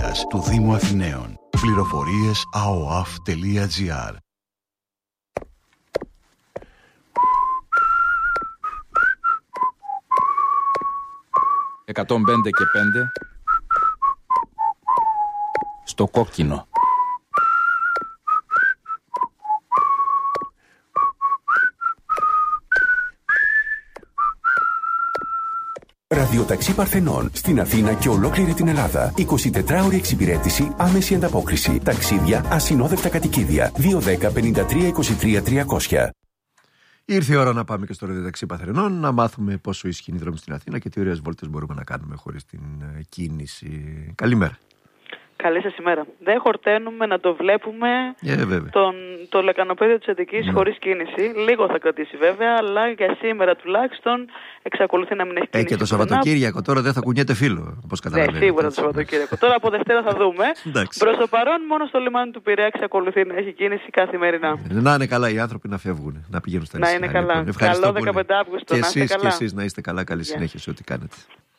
Ασφάλειας του Δήμου Αθηναίων. Πληροφορίες aoaf.gr. «105 και 5» στο κόκκινο. Ραδιοταξί Παρθενών στην Αθήνα και ολόκληρη την Ελλάδα. 24ωρη εξυπηρέτηση, άμεση ανταπόκριση. Ταξίδια, ασυνόδευτα κατοικίδια. 210 53 23 300. Ήρθε η ώρα να πάμε και στο Ραδιοταξί Παρθενών να μάθουμε πόσο ισχυρή δρόμη στην Αθήνα και τι ωραίες βόλτες μπορούμε να κάνουμε χωρίς την κίνηση. Καλημέρα. Καλή σας ημέρα. Δεν χορταίνουμε να το βλέπουμε το λεκανοπέδιο της Αττικής χωρίς κίνηση. Λίγο θα κρατήσει βέβαια, αλλά για σήμερα τουλάχιστον εξακολουθεί να μην έχει κίνηση. Και το Σαββατοκύριακο τώρα δεν θα κουνιέται φύλλο, όπως καταλαβαίνετε. Ναι, σίγουρα το Σαββατοκύριακο. Τώρα από Δευτέρα θα δούμε. Προς το παρόν, μόνο στο λιμάνι του Πειραιά εξακολουθεί να έχει κίνηση καθημερινά. Να είναι καλά οι άνθρωποι να φεύγουν, να πηγαίνουν στα νησιά. Να είναι καλά. Καλό 15 Αύγουστο. Και εσείς να είστε καλά. Καλή συνέχεια σε ό,τι κάνετε.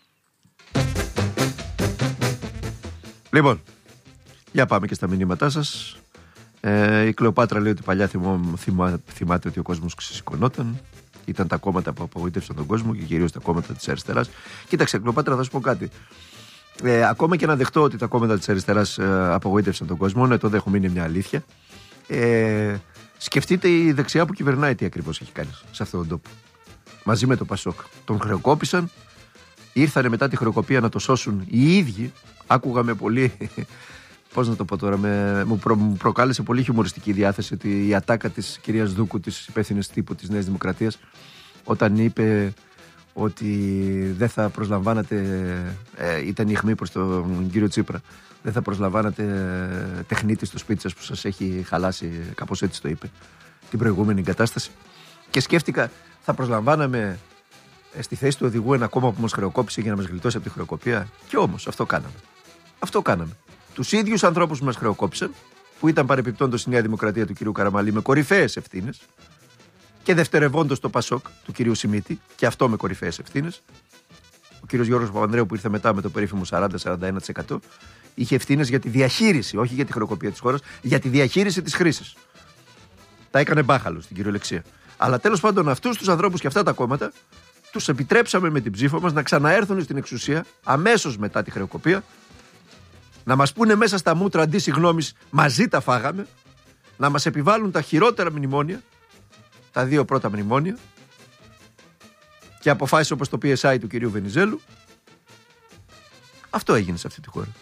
Λοιπόν. Για πάμε και στα μηνύματά σας. Η Κλεοπάτρα λέει ότι παλιά θυμάται ότι ο κόσμος ξεσηκωνόταν. Ήταν τα κόμματα που απογοήτευσαν τον κόσμο και κυρίως τα κόμματα της αριστεράς. Κοίταξε, Κλεοπάτρα, θα σου πω κάτι. Ακόμα και να δεχτώ ότι τα κόμματα της αριστεράς απογοήτευσαν τον κόσμο, ναι, το δέχομαι, είναι μια αλήθεια. Σκεφτείτε η δεξιά που κυβερνάει τι ακριβώς έχει κάνει σε αυτόν τον τόπο. Μαζί με το Πασόκ. Τον χρεοκόπησαν. Ήρθανε μετά τη χρεοκοπία να το σώσουν οι ίδιοι. Άκουγα με πολύ. Πώς να το πω τώρα, μου προκάλεσε πολύ χιουμοριστική διάθεση ότι η ατάκα της κυρίας Δούκου, της υπεύθυνης τύπου της Νέας Δημοκρατίας, όταν είπε ότι δεν θα προσλαμβάνατε, ήταν η αιχμή προς τον κύριο Τσίπρα, δεν θα προσλαμβάνατε τεχνίτη στο σπίτι σας που σας έχει χαλάσει, κάπως έτσι το είπε, την προηγούμενη κατάσταση. Και σκέφτηκα, θα προσλαμβάναμε στη θέση του οδηγού ένα κόμμα που μας χρεοκόπησε για να μας γλιτώσει από τη χρεοκοπία. Και όμως αυτό κάναμε. Τους ίδιους ανθρώπους που μας χρεοκόπησαν, που ήταν παρεπιπτόντως η Νέα Δημοκρατία του κυρίου Καραμαλή με κορυφαίες ευθύνες, και δευτερευόντως το Πασόκ του κυρίου Σιμίτη, και αυτό με κορυφαίες ευθύνες. Ο κύριος Γιώργος Παπανδρέου, που ήρθε μετά με το περίφημο 40-41%, είχε ευθύνες για τη διαχείριση, όχι για τη χρεοκοπία της χώρας, για τη διαχείριση της χρήσης. Τα έκανε μπάχαλο στην κυριολεξία. Αλλά τέλος πάντων, αυτούς τους ανθρώπους και αυτά τα κόμματα τους επιτρέψαμε με την ψήφο μας να ξαναέρθουν στην εξουσία αμέσως μετά τη χρεοκοπία. Να μας πούνε μέσα στα μούτρα αντί συγγνώμης, μαζί τα φάγαμε. Να μας επιβάλλουν τα χειρότερα μνημόνια, τα δύο πρώτα μνημόνια, και αποφάσεις όπως το PSI του κυρίου Βενιζέλου. Αυτό έγινε σε αυτή τη χώρα.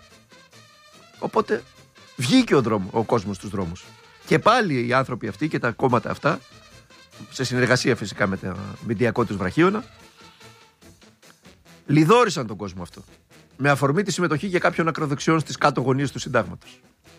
Οπότε βγήκε ο κόσμος στους δρόμους. Και πάλι οι άνθρωποι αυτοί και τα κόμματα αυτά, σε συνεργασία φυσικά με τα μηντιακό τους βραχίωνα, λιδόρισαν τον κόσμο αυτό. Με αφορμή τη συμμετοχή και κάποιων ακροδεξιών στις κάτω γωνίες του συντάγματος.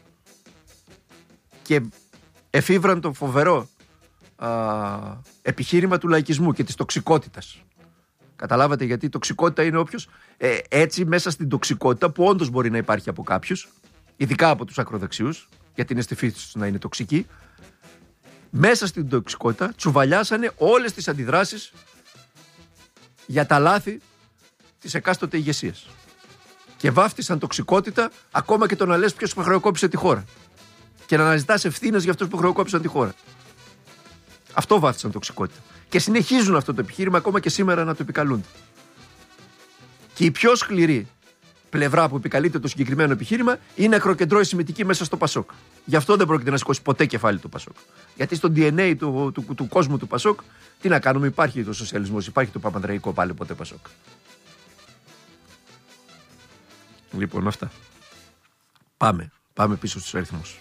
Και εφήβραν το φοβερό επιχείρημα του λαϊκισμού και της τοξικότητας. Καταλάβατε γιατί η τοξικότητα είναι όποιος έτσι μέσα στην τοξικότητα που όντως μπορεί να υπάρχει από κάποιους, ειδικά από τους ακροδεξιούς, γιατί είναι στη φύση τους να είναι τοξικοί, μέσα στην τοξικότητα τσουβαλιάσανε όλες τις αντιδράσεις για τα λάθη της εκάστοτε ηγεσίας. Και βάφτισαν τοξικότητα ακόμα και το να λες ποιος χρεοκόπησε τη χώρα. Και να αναζητάς ευθύνες για αυτούς που χρεοκόπησαν τη χώρα. Αυτό βάφτισαν τοξικότητα. Και συνεχίζουν αυτό το επιχείρημα ακόμα και σήμερα να το επικαλούνται. Και η πιο σκληρή πλευρά που επικαλείται το συγκεκριμένο επιχείρημα είναι ακροκεντρώη συμμετική μέσα στο Πασόκ. Γι' αυτό δεν πρόκειται να σηκώσει ποτέ κεφάλι του Πασόκ. Γιατί στο DNA του κόσμου του Πασόκ, τι να κάνουμε, υπάρχει το σοσιαλισμός, υπάρχει το παπανδρεϊκό πάλι ποτέ Πασόκ. Λοιπόν, αυτά. Πάμε πίσω στους αριθμούς.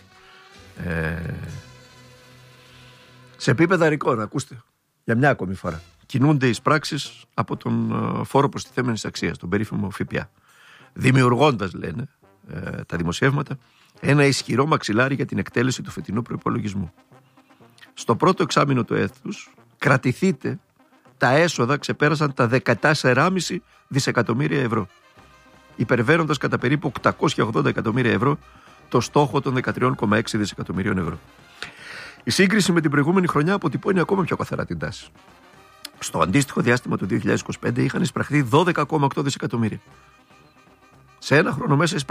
Σε επίπεδα ρεκόρ, ακούστε, για μια ακόμη φορά. Κινούνται οι εισπράξεις από τον φόρο προστιθέμενης αξίας, τον περίφημο ΦΠΑ. Δημιουργώντας, λένε τα δημοσιεύματα, ένα ισχυρό μαξιλάρι για την εκτέλεση του φετινού προϋπολογισμού. Στο πρώτο εξάμηνο του έτους, κρατηθείτε, τα έσοδα ξεπέρασαν τα 14,5 δισεκατομμύρια ευρώ. Υπερβαίνοντας κατά περίπου 880 εκατομμύρια ευρώ το στόχο των 13,6 δισεκατομμυρίων ευρώ. Η σύγκριση με την προηγούμενη χρονιά αποτυπώνει ακόμα πιο καθαρά την τάση. Στο αντίστοιχο διάστημα του 2025 είχαν εισπραχθεί 12,8 δισεκατομμύρια. Σε ένα χρόνο μέσα